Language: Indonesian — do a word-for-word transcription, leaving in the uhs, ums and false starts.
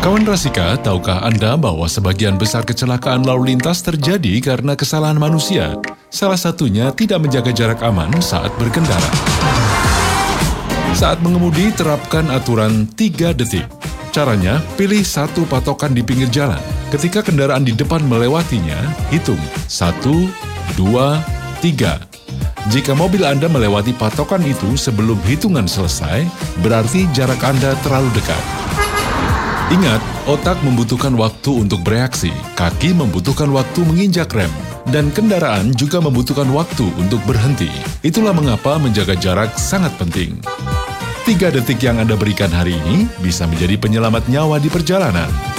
Kawan Rasika, tahukah Anda bahwa sebagian besar kecelakaan lalu lintas terjadi karena kesalahan manusia? Salah satunya tidak menjaga jarak aman saat berkendara. Saat mengemudi, terapkan aturan tiga detik. Caranya, pilih satu patokan di pinggir jalan. Ketika kendaraan di depan melewatinya, hitung satu, dua, tiga. Jika mobil Anda melewati patokan itu sebelum hitungan selesai, berarti jarak Anda terlalu dekat. Ingat, otak membutuhkan waktu untuk bereaksi, kaki membutuhkan waktu menginjak rem, dan kendaraan juga membutuhkan waktu untuk berhenti. Itulah mengapa menjaga jarak sangat penting. Tiga detik yang Anda berikan hari ini bisa menjadi penyelamat nyawa di perjalanan.